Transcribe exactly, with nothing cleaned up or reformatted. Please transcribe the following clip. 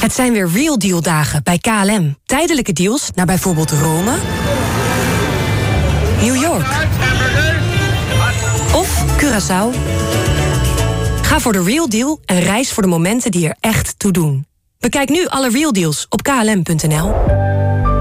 Het zijn weer Real Deal dagen bij K L M. Tijdelijke deals naar bijvoorbeeld Rome, New York of Curaçao. Ga voor de Real Deal en reis voor de momenten die er echt toe doen. Bekijk nu alle Real Deals op k l m punt n l.